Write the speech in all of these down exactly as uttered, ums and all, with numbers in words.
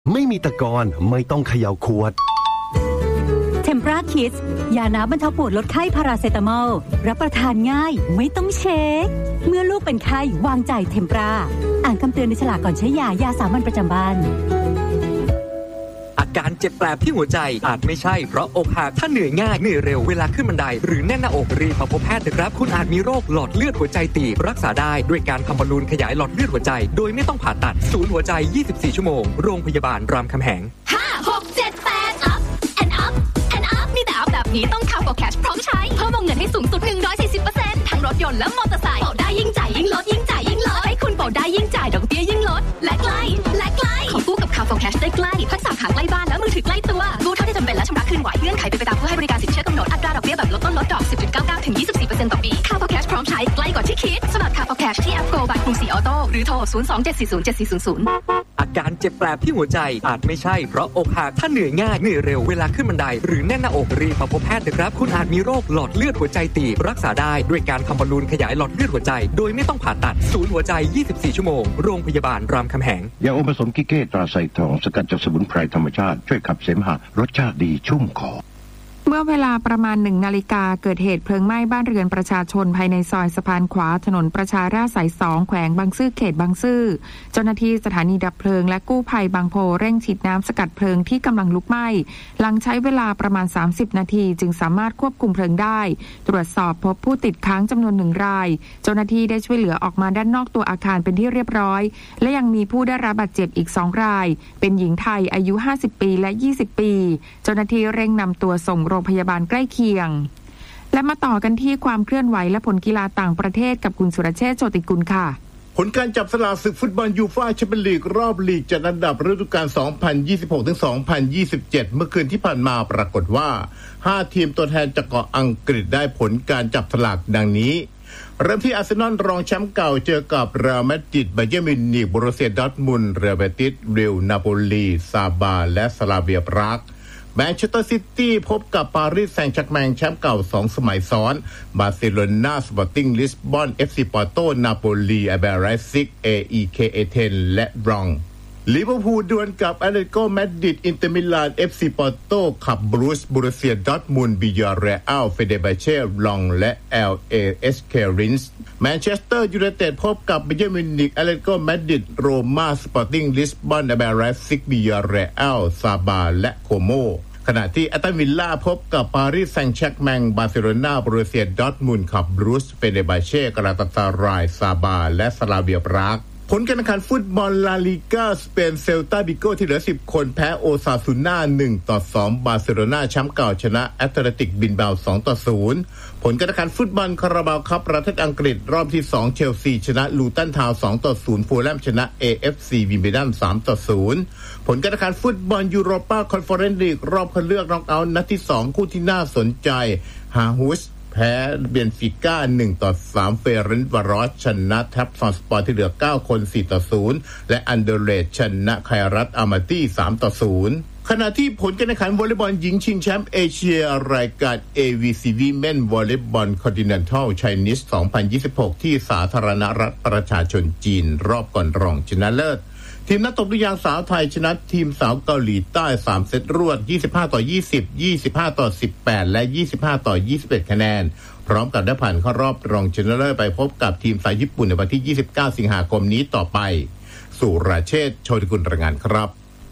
ไม่มีตะกอนไม่ต้องเขย่าขวดเทมปราคิดยาน้ำบรรเทาปวดลดไข้พาราเซตามอลรับประทานง่ายไม่ต้องเช็คเมื่อลูกเป็นไข้วางใจเทมปราอ่านคำเตือนในฉลากก่อนใช้ยายาสามัญประจำบ้านอาการเจ็บแปลบที่หัวใจอาจไม่ใช่เพราะอกหักถ้าเหนื่อยง่ายเหนื่อยเร็วเวลาขึ้นบันไดหรือแน่นหน้าอกรีบมาพบแพทย์เถอะครับคุณอาจมีโรคหลอดเลือดหัวใจตีบรักษาได้ด้วยการทำบอลลูนขยายหลอดเลือดหัวใจโดยไม่ต้องผ่าตัดศูนย์หัวใจยี่สิบสี่ชั่วโมงโรงพยาบาลรามคำแหงห้า หก เจ็ด แปด up and up and up มีแต่ up แบบนี้ต้องเข้า for cash พร้อมใช้เพิ่มวงเงินให้สูงสุด หนึ่งร้อยสี่สิบเปอร์เซ็นต์ ทั้งรถยนต์และมอเตอร์ไซค์เป่าได้ยิ่งจ่ายยิ่งลดยิ่งจ่ายยิ่งลดให้คุณเป่าได้ยิ่งจ่ายดอกเบี้ยยิ่งลดและใกล้และใกล้ขอกู้กับค่า for cash ได้ใกล้พักสาขาใกล้บ้านและมือถือใกล้ตัวกู้เท่าที่จำเป็นและชำระคืนไหวเงื่อนไขเป็นไปตามผู้ให้บริการสินเชื่อกำหนดอัตราดอกเบี้ยแบบลดต้นลดดอก สิบจุดเก้าเก้า ถึง ยี่สิบสี่เปอร์เซ็นต์ ต่อปีค่า for cash พร้อมใช้ใกล้กว่าที่คิดสมัครค่า for cash ที่แอป Go by กรุงศรีออโต้หรือโทรศูนย์ สอง เจ็ด สี่ ศูนย์ เจ็ด สี่ ศูนย์ ศูนย์อาการเจ็บแปลบที่หัวใจอาจไม่ใช่เพราะอกหักถ้าเหนื่อยง่ายเหนื่อยเร็วเวลาขึ้นบันไดหรือแน่นหน้าอกรีบมาพบแพทย์เถอะครับคุณอาจมีโรคหลอดเลือดหัวใจตีบรักษาได้ด้วยการทำบอลลูนขยายหลอดเลือดหัวใจโดยไม่ต้องผ่าตัดศูนย์หัวใจยี่สิบสี่ชั่วโมงโรงพยาบาลรามคำแหงยาอมผสมกิเก้ตราไซทองสกัดจากสมุนไพรธรรมชาติช่วยขับเสมหะรสชาติดีชุ่มคอเมื่อเวลาประมาณหนึ่งนาฬิกาเกิดเหตุเพลิงไหม้บ้านเรือนประชาชนภายในซอยสะพานขวาถนนประชาราษฎร์สายสองแขวงบางซื่อเขตบางซื่อเจ้าหน้าที่สถานีดับเพลิงและกู้ภัยบางโพเร่งฉีดน้ำสกัดเพลิงที่กำลังลุกไหม้หลังใช้เวลาประมาณสามสิบนาทีจึงสามารถควบคุมเพลิงได้ตรวจสอบพบผู้ติดค้างจำนวนหนึ่งรายเจ้าหน้าที่ได้ช่วยเหลือออกมาด้านนอกตัวอาคารเป็นที่เรียบร้อยและยังมีผู้ได้รับบาดเจ็บอีกสองรายเป็นหญิงไทยอายุห้าสิบปีและยี่สิบปีเจ้าหน้าที่เร่งนำตัวส่งโรงพยาบาลใกล้เคียงและมาต่อกันที่ความเคลื่อนไหวและผลกีฬาต่างประเทศกับคุณสุรเชษฐ์โชติกุลค่ะผลการจับสลากศึกฟุตบอลยูฟ่าแชมเปี้ยนลีกรอบลีกจัดอันดับฤดูกาล สองพันยี่สิบหกถึงสองพันยี่สิบเจ็ด เมื่อคืนที่ผ่านมาปรากฏว่าห้าทีมตัวแทนจากเกาะอังกฤษได้ผลการจับสลากดังนี้เริ่มที่อาร์เซนอลรองแชมป์เก่าเจอกับเรอัลมาดริดบาเยิร์นมิวนิกบรูเซียดอร์ทมุนด์เรอัลเบติสเรอัลนาโปลีซาบาและสลาเวียปรากแมนเชสเตอร์ซิตี้พบกับปารีสแซงต์แชร์กแมงแชมป์เก่าสองสมัยซ้อนบาร์เซโลนาสปอร์ติ้งลิสบอน เอฟ ซี ปอร์โตนาโปลีอาเบไรซิก เอ อี เค เอ เทน และบรองลิเวอร์พูลดวลกับแอตเลติโกมาดริดอินเตอร์มิลาน เอฟ ซี ปอร์โตขับบรูซบรูเซียดอร์ทมุนด์บิยาเรอัลเฟเดบาเช่ลองและ แอล เอ เอส เค รินส์แมนเชสเตอร์ยูไนเต็ดพบกับบาเยิร์นมิวนิกแอตเลติโกมาดริดโรม่าสปอร์ติ้งลิสบอนอาเบไรซิกบิยาเรอัลซาบาและโคโมขณะที่แอสตันวิลล่าพบกับปารีสแซงต์แชร์กแมงบาร์เซโลนาบรูเซียดอร์ทมุนด์ขับบรูซเฟเดบาเช่กาลาตาซารายซาบาและสลาเวียปรากผลการแข่งขันฟุตบอลลาลิก้าสเปนเซลตาบิโกที่เหลือสิบคนแพ้โอซาซูน่าหนึ่งต่อสองบาร์เซโลนาแชมป์เก่าชนะแอตเลติกบิลบาโอสองต่อศูนย์ผลการแข่งขันฟุตบอลคาราบาวคัพประเทศอังกฤษรอบที่สองเชลซีชนะลูตันทาวน์สองต่อศูนย์ฟูลแลมชนะ เอ เอฟ ซี วิมเบิลดันสามต่อศูนย์ผลการแข่งขันฟุตบอลยูโรปาคอนเฟอเรนซ์ลีกรอบคัดเลือกน็อกเอาท์นัดที่สองคู่ที่น่าสนใจฮาฮุสแพ้เบนฟิก้าหนึ่งต่อสามเฟเรนต์วารอสชนะแท็บซอนสปอร์ที่เหลือเก้าคนสี่ต่อศูนย์และอันเดอร์เลดชนะไครัตอามาตี้สามต่อศูนย์ขณะที่ผลการแข่งขันวอลเลย์บอลหญิงชิงแชมป์เอเชียรายการ เอ วี ซี Women Volleyball Continental Chinese สองพันยี่สิบหกที่สาธารณรัฐประชาชนจีนรอบก่อนรองชนะเลิศทีมนักตบลูกยางสาวไทยชนะทีมสาวเกาหลีใต้สามเซตรวดยี่สิบห้าต่อยี่สิบ ยี่สิบห้าต่อสิบแปดและยี่สิบห้าต่อยี่สิบเอ็ดคะแนนพร้อมกับได้ผ่านเข้ารอบรองชนะเลิศไปพบกับทีมสายญี่ปุ่นในวันที่ยี่สิบเก้าสิงหาคมนี้ต่อไปสุรเชษฐ์โชติกุลรายงานครับ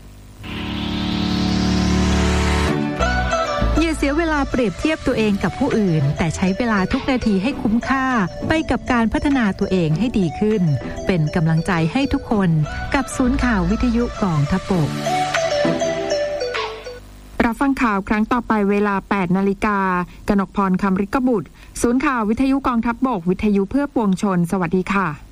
เสียเวลาเปรียบเทียบตัวเองกับผู้อื่นแต่ใช้เวลาทุกนาทีให้คุ้มค่าไปกับการพัฒนาตัวเองให้ดีขึ้นเป็นกำลังใจให้ทุกคนกับศูนย์ข่าววิทยุกองทัพบกรับฟังข่าวครั้งต่อไปเวลา แปดนาฬิกากนกพรคำริกบุตรศูนย์ข่าววิทยุกองทัพบกวิทยุเพื่อปวงชนสวัสดีค่ะ